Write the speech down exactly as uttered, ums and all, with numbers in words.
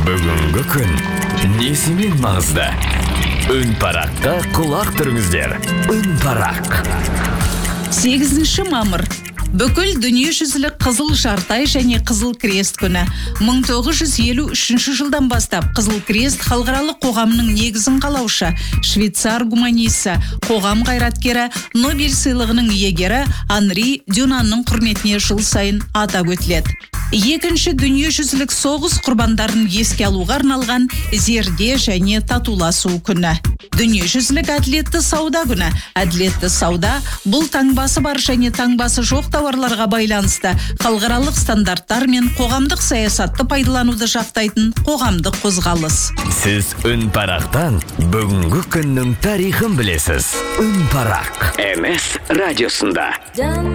Бүгінгі күн несімен маңызды? Үн параққа құлақ түріңіздер. Үн парақ. сегізінші мамыр. Бүкіл дүниежүзілік қызыл жартай және қызыл крест күні. мың тоғыз жүз елу үшінші жылдан бастап қызыл крест халықаралық қоғамның негізін қалаушы, швейцар гуманисі, қоғам қайраткері, Нобель сыйлығының иегері Анри Дюнанның құрметіне жыл сайын атап өтіледі. Екінші дүниежүзілік соғыс құрбандарын еске алуға арналған зерде және татуласу күні. Дүниежүзілік әділетті сауда күні. Әділетті сауда бұл таңбасы бар және таңбасы жоқ тауарларға байланысты халықаралық стандарттар мен қоғамдық саясатты пайдалануды жақтайтын қоғамдық қозғалыс. Сіз үн парақтан бүгінгі күннің тарихын білесіз. Үн парақ. эм эс радиосында.